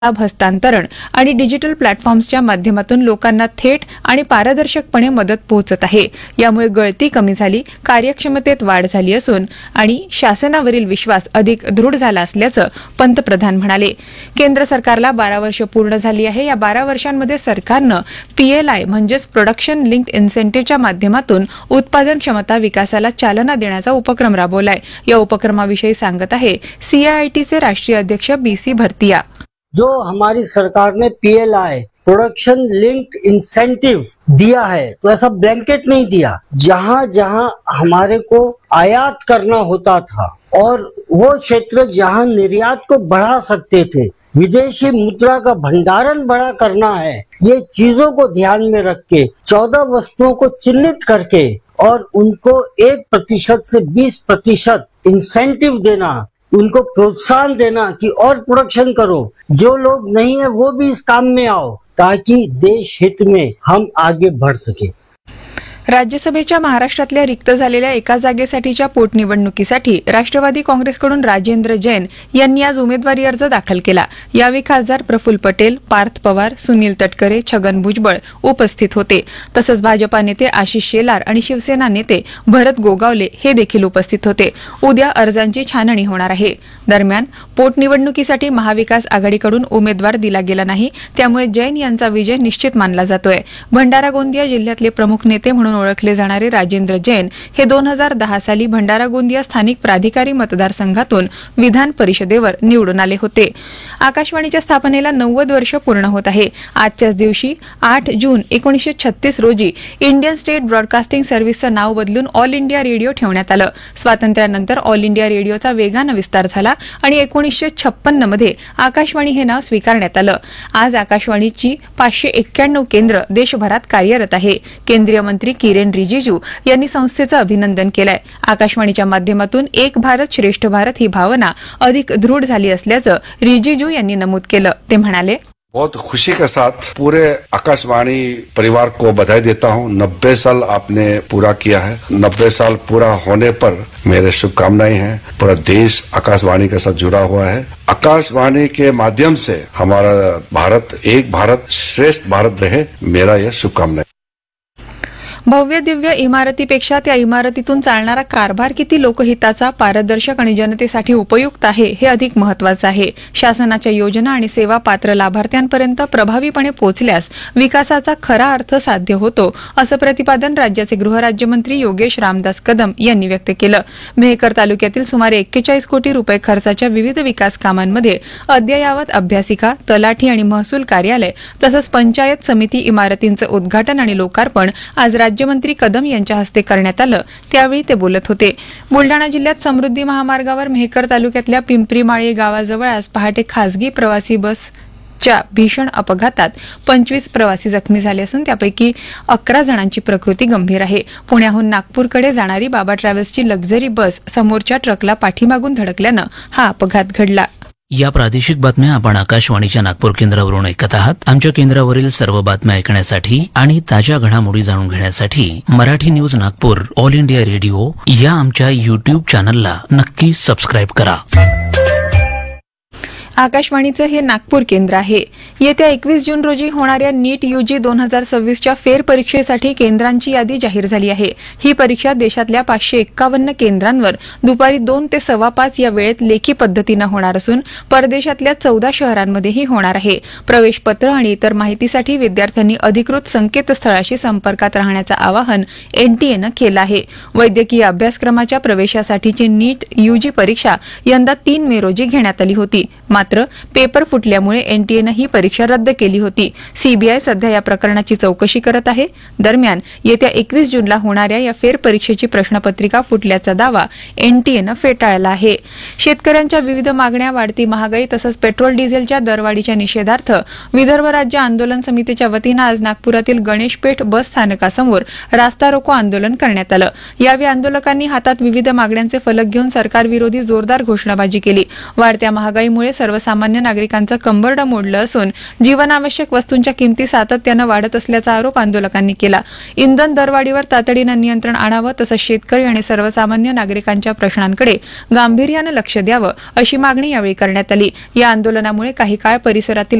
लाभ हस्तांतरण आणि डिजिटल प्लॅटफॉर्म्सच्या माध्यमातून लोकांना थेट आणि पारदर्शकपणे मदत पोहोचत आहे. यामुळे गळती कमी झाली, कार्यक्षमतेत वाढ झाली असून आणि शासनावरील विश्वास अधिक दृढ झाला असल्याचं पंतप्रधान म्हणाले. केंद्र सरकारला 12 वर्ष पूर्ण झाली आहे. या 12 वर्षांमध्ये सरकारनं PLI म्हणजेच प्रोडक्शन लिंक्ड इन्सेंटिव्हच्या माध्यमातून उत्पादन क्षमता विकासाला चालना देण्याचा उपक्रम राबवलाय. या उपक्रमाविषयी सांगत आहे CIITचे राष्ट्रीय अध्यक्ष BC भरतिया. जो हमारी सरकार ने PLI प्रोडक्शन लिंक्ड इंसेंटिव दिया है, तो ऐसा ब्लैंकेट नहीं दिया. जहां जहां हमारे को आयात करना होता था और वो क्षेत्र जहां निर्यात को बढ़ा सकते थे, विदेशी मुद्रा का भंडारण बड़ा करना है, ये चीजों को ध्यान में रख के 14 वस्तुओं को चिन्हित करके और उनको 1% से 20% इंसेंटिव देना, उनको प्रोत्साहन देना कि और प्रोडक्शन करो, जो लोग नहीं है वो भी इस काम में आओ, ताकि देश हित में हम आगे बढ़ सके. राज्यसभेच्या महाराष्ट्रातल्या रिक्त झालेल्या एका जागेसाठीच्या पोटनिवडणुकीसाठी राष्ट्रवादी काँग्रेसकडून राजेंद्र जैन यांनी आज उमेदवारी अर्ज दाखल केला. यावेळी खासदार प्रफुल्ल पटेल, पार्थ पवार, सुनील तटकरे, छगन भुजबळ उपस्थित होते. तसंच भाजपा नेते आशिष शेलार आणि शिवसेना नेते भरत गोगावले हे देखील उपस्थित होते. उद्या अर्जांची छाननी होणार आहे. दरम्यान पोटनिवडणुकीसाठी महाविकास आघाडीकडून उमेदवार दिला गेला नाही, त्यामुळे जैन यांचा विजय निश्चित मानला जातोय. भंडारा गोंदिया जिल्ह्यातले प्रमुख नेते म्हणून ओळखले जाणारे राजेंद्र जैन हे 2010 साली भंडारा गोंदिया स्थानिक प्राधिकारी मतदारसंघातून विधान परिषदेवर निवडून आले होते. आकाशवाणीच्या स्थापनेला 90 वर्ष पूर्ण होत आहे. आजच्याच दिवशी 8 जून 1936 रोजी इंडियन स्टेट ब्रॉडकास्टिंग सर्व्हिसचं नाव बदलून ऑल इंडिया रेडिओ ठेवण्यात आलं. स्वातंत्र्यानंतर ऑल इंडिया रेडिओचा वेगानं विस्तार झाला आणि 1956 मध्ये आकाशवाणी हे नाव स्वीकारण्यात आलं. आज आकाशवाणीची 591 केंद्र देशभरात कार्यरत आहे. केंद्रीय मंत्री किरेन रिजिजू यांनी संस्थेचं अभिनंदन केलंय. आकाशवाणीच्या माध्यमातून एक भारत श्रेष्ठ भारत ही भावना अधिक दृढ झाली असल्याचं रिजिजू यांनी नमूद केलं. ते म्हणाले, बहुत खुशी के साथ पूरे आकाशवाणी परिवार को बधाई देता हूं. 90 साल आपने पूरा किया है. 90 साल पूरा होने पर मेरे शुभकामनाएं हैं. पूरा देश आकाशवाणी के साथ जुड़ा हुआ है. आकाशवाणी के माध्यम से हमारा भारत एक भारत श्रेष्ठ भारत रहे, मेरा यह शुभकामनाएं. भव्य दिव्य इमारतीपेक्षा त्या इमारतीतून चालणारा कारभार किती लोकहिताचा, पारदर्शक आणि जनतेसाठी उपयुक्त आहे हे अधिक महत्वाचं आहे. शासनाच्या योजना आणि सेवा पात्र लाभार्थ्यांपर्यंत प्रभावीपणे पोहोचल्यास विकासाचा खरा अर्थ साध्य होतो, असं प्रतिपादन राज्याचे गृहराज्यमंत्री योगेश रामदास कदम यांनी व्यक्त केलं. मेहकर तालुक्यातील सुमारे 41 कोटी रुपये खर्चाच्या विविध विकास कामांमध्ये अद्ययावत अभ्यासिका, तलाठी आणि महसूल कार्यालय तसंच पंचायत समिती इमारतींचं उद्घाटन आणि लोकार्पण आज राज्यमंत्री कदम यांच्या हस्ते करण्यात आलं. त्यावेळी ते बोलत होते. बुलडाणा जिल्ह्यात समृद्धी महामार्गावर मेहकर तालुक्यातल्या पिंपरीमाळी गावाजवळ आज पहाटे खासगी प्रवासी बसच्या भीषण अपघातात 25 प्रवासी जखमी झाले असून त्यापैकी 11 जणांची प्रकृती गंभीर आहे. पुण्याहून नागपूरकडे जाणारी बाबा ट्रॅव्हल्सची लक्झरी बस समोरच्या ट्रकला पाठीमागून धडकल्यानं हा अपघात घडला. या प्रादेशिक बातम्या आपण आकाशवाणीच्या नागपूर केंद्रावरून ऐकत आहात. आमच्या केंद्रावरील सर्व बातम्या ऐकण्यासाठी आणि ताज्या घडामोडी जाणून घेण्यासाठी Marathi news Nagpur all India radio या आमच्या YouTube चॅनलला नक्की सबस्क्राईब करा. आकाशवाणीचं हे नागपूर केंद्र आहे. येत्या 21 जून रोजी होणाऱ्या नीट UG 2026च्या फेरपरीक्षेसाठी केंद्रांची यादी जाहीर झाली आहे. ही परीक्षा देशातल्या 551 केंद्रांवर दुपारी 2 ते 5:15 या वेळेत लेखी पद्धतीनं होणार असून परदेशातल्या 14 शहरांमध्येही होणार आहे. प्रवेशपत्र आणि इतर माहितीसाठी विद्यार्थ्यांनी अधिकृत संकेतस्थळाशी संपर्कात राहण्याचं आवाहन NTAनं केलं आहे. वैद्यकीय अभ्यासक्रमाच्या प्रवेशासाठीची नीट UG परीक्षा यंदा 3 मे रोजी घेण्यात आली होती. मात्र पेपर फुटल्यामुळे NTAनं ही परीक्षा रद्द केली होती. CBI सध्या या प्रकरणाची चौकशी करत आहे. दरम्यान येत्या 21 जूनला होणाऱ्या या फेरपरीक्षेची प्रश्नपत्रिका फुटल्याचा दावा NTAनं फेटाळला आहे. शेतकऱ्यांच्या विविध मागण्या, वाढती महागाई तसंच पेट्रोल डिझेलच्या दरवाढीच्या निषेधार्थ विदर्भ राज्य आंदोलन समितीच्या वतीनं आज नागपुरातील गणेशपेठ बस स्थानकासमोर रास्ता रोको आंदोलन करण्यात आलं. यावेळी आंदोलकांनी हातात विविध मागण्यांचे फलक घेऊन सरकारविरोधी जोरदार घोषणाबाजी केली. वाढत्या महागाईमुळे सर्व सर्वसामान्य नागरिकांचं कंबरडं मोडलं असून जीवनावश्यक वस्तूंच्या किमती सातत्यानं वाढत असल्याचा आरोप आंदोलकांनी केला. इंधन दरवाढीवर तातडीनं नियंत्रण आणावं तसंच शेतकरी आणि सर्वसामान्य नागरिकांच्या प्रश्नांकडे गांभीर्यानं लक्ष द्यावं अशी मागणी यावेळी करण्यात आली. या आंदोलनामुळे काही काळ परिसरातील